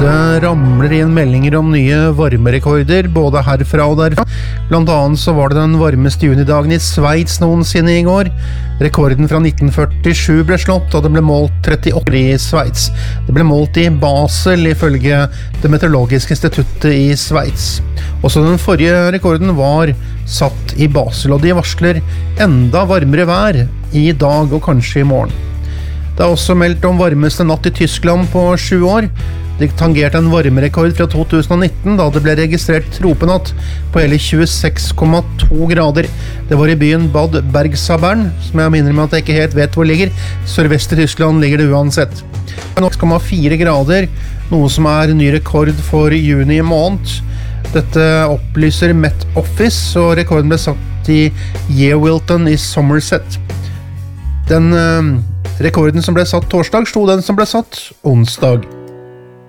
Det ramler inn meldinger om nye varmerekorder, både herfra og derfra. Blant annet så var det den varmeste junidagen i Sveits noensinne i går. Rekorden fra 1947 ble slått, og det ble målt 38 i Sveits. Det ble målt i Basel, ifølge det meteorologiske instituttet i Sveits. Også den forrige rekorden var satt i Basel, og de varsler enda varmere vær i dag og kanskje i morgen. Det er også meldt om varmeste natt i Tyskland på 7 år. Det tangerte en varmerekord fra 2019 da det ble registrert tropenatt på hele 26,2 grader. Det var i byen Bad Bergzabern, som jeg minner meg at jeg ikke helt vet hvor ligger. Sørvest i Tyskland ligger det uansett. 6,4 grader, noe som er ny rekord for juni måned. Dette opplyser Met Office, og rekorden ble satt i Yeovilton i Somerset. Den rekorden som ble satt torsdag, slo den som ble satt onsdag.